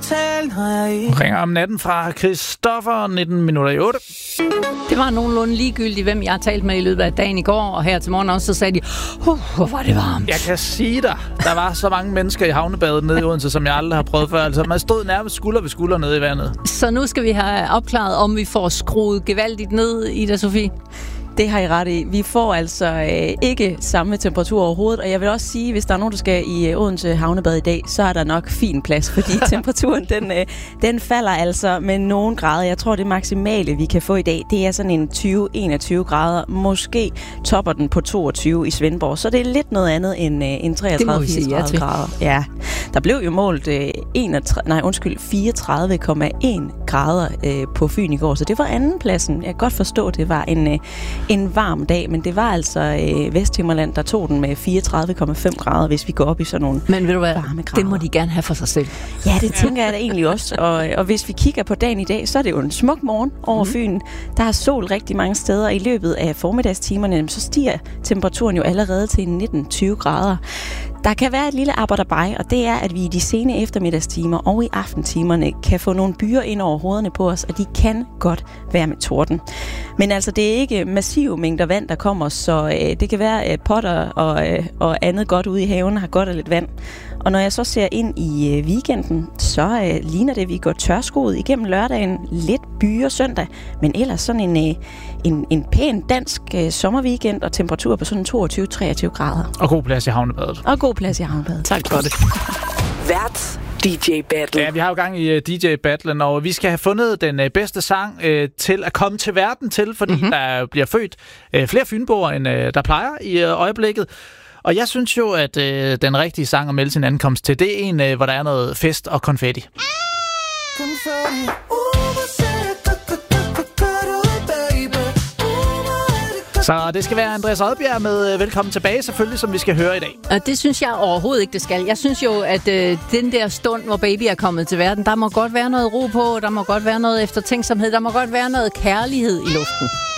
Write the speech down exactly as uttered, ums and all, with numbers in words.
tale, når jeg ikke... Ringer om natten fra Christoffer, nitten minutter i otte. Det var nogenlunde ligegyldigt, hvem jeg har talt med i løbet af dagen i går, og her til morgen også, så sagde de, uh, hvor var det varmt. Jeg kan sige dig, der var så mange mennesker i havnebadet nede i Odense, som jeg aldrig har prøvet før. Altså, man stod nærmest skulder ved skulder nede i vandet. Så nu skal vi have opklaret, om vi får skruet gevaldigt ned, Ida Sofie. Det har I ret i. Vi får altså øh, ikke samme temperatur overhovedet, og jeg vil også sige, hvis der er nogen, der skal i øh, Odense havnebad i dag, så er der nok fin plads, fordi temperaturen den, øh, den falder altså med nogle grader. Jeg tror, det maksimale, vi kan få i dag, det er sådan en tyve til enogtyve grader. Måske topper den på toogtyve i Svendborg, så det er lidt noget andet end, øh, end treogtredive til fireogtredive grader. Ja, der blev jo målt øh, enogtredive, nej, undskyld, fireogtredive komma en grader øh, på Fyn i går, så det var andenpladsen. Jeg kan godt forstå, det var en... Øh, En varm dag, men det var altså øh, Vesthimmerland, der tog den med fireogtredive komma fem grader, hvis vi går op i sådan nogle Men ved du hvad, varmegrader. det må de gerne have for sig selv. Ja, det tænker jeg da egentlig også. Og, og hvis vi kigger på dagen i dag, så er det jo en smuk morgen over mm. Fyn. Der er sol rigtig mange steder, og i løbet af formiddagstimerne, så stiger temperaturen jo allerede til nitten til tyve grader. Der kan være et lille arbejderbej, og det er, at vi i de sene eftermiddagstimer og i aftentimerne kan få nogle byer ind over hovederne på os, og de kan godt være med torden. Men altså, det er ikke massive mængder vand, der kommer, så øh, det kan være, at potter og, øh, og andet godt ude i haven har godt af lidt vand. Og når jeg så ser ind i øh, weekenden, så øh, ligner det, at vi går tørskoet igennem lørdagen, lidt byer søndag, men ellers sådan en, øh, en, en pæn dansk øh, sommerweekend og temperatur på sådan toogtyve til treogtyve grader. Og god plads i havnebadet. Og god plads i havnebadet. Tak for det. Vært D J Battle. Ja, vi har jo gang i uh, D J Battlen, og vi skal have fundet den uh, bedste sang uh, til at komme til verden til, fordi mm-hmm. der bliver født uh, flere fynboer, end uh, der plejer i uh, øjeblikket. Og jeg synes jo, at uh, den rigtige sang at melde sin ankomst til, det er en, uh, hvor der er noget fest og konfetti. Så det skal være Andreas Odbjerg med Velkommen tilbage, selvfølgelig, som vi skal høre i dag. Og det synes jeg overhovedet ikke, det skal. Jeg synes jo, at øh, den der stund, hvor baby er kommet til verden, der må godt være noget ro på, der må godt være noget eftertænksomhed, der må godt være noget kærlighed i luften.